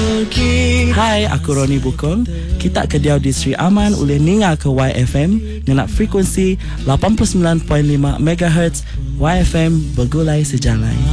Hai, aku Roni Bukong. Kita ke Diau di Sri Aman oleh ninga ke YFM dengan frekuensi 89.5 MHz. YFM bergulai sejalan.